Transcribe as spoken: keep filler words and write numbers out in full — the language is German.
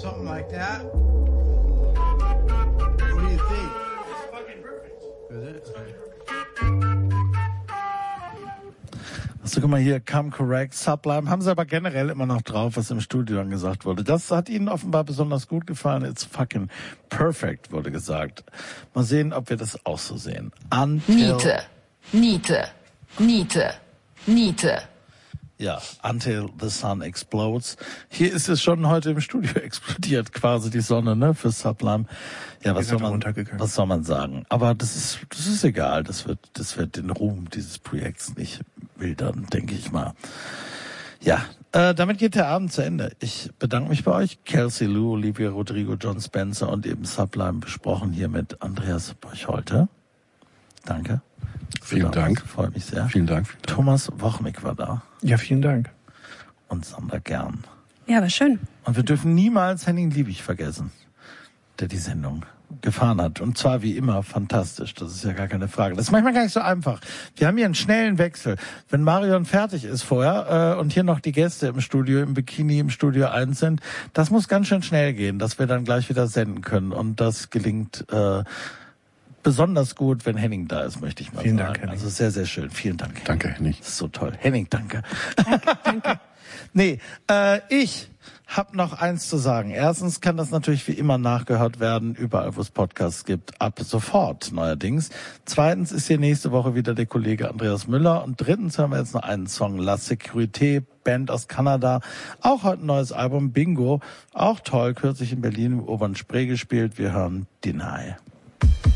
Something like that. What do you think? It's fucking perfect. Is it? It's fucking perfect. Also guck mal hier, Come Correct, Sublime, haben sie aber generell immer noch drauf, was im Studio dann gesagt wurde. Das hat ihnen offenbar besonders gut gefallen. It's fucking perfect, wurde gesagt. Mal sehen, ob wir das auch so sehen. Until Niete, Niete, Niete, Niete. Ja, Until the Sun Explodes. Hier ist es schon heute im Studio explodiert, quasi die Sonne, ne, für Sublime. Ja, was soll man, was soll man sagen? Aber das ist, das ist egal. Das wird, das wird den Ruhm dieses Projekts nicht mildern, denke ich mal. Ja, äh, damit geht der Abend zu Ende. Ich bedanke mich bei euch. Kelsey Lou, Olivia Rodrigo, John Spencer und eben Sublime besprochen hier mit Andreas Borchholte. Danke. Vielen Dank. Freut mich sehr. Vielen Dank. Vielen Dank. Thomas Wochnick war da. Ja, vielen Dank. Und Sandra Gern. Ja, war schön. Und wir dürfen niemals Henning Liebig vergessen, der die Sendung gefahren hat. Und zwar wie immer fantastisch. Das ist ja gar keine Frage. Das ist manchmal gar nicht so einfach. Wir haben hier einen schnellen Wechsel. Wenn Marion fertig ist vorher äh, und hier noch die Gäste im Studio, im Bikini im Studio eins sind, das muss ganz schön schnell gehen, dass wir dann gleich wieder senden können. Und das gelingt äh, besonders gut, wenn Henning da ist, möchte ich mal Vielen sagen. Dank, Henning. Also sehr, sehr schön. Vielen Dank. Danke, Henning. Das ist so toll. Henning, danke. Danke, danke. Nee, äh, ich habe noch eins zu sagen. Erstens kann das natürlich wie immer nachgehört werden, überall wo es Podcasts gibt, ab sofort neuerdings. Zweitens ist hier nächste Woche wieder der Kollege Andreas Müller. Und drittens haben wir jetzt noch einen Song, La Sécurité, Band aus Kanada. Auch heute ein neues Album, Bingo. Auch toll, kürzlich in Berlin im Oberen Spree gespielt. Wir hören Deny.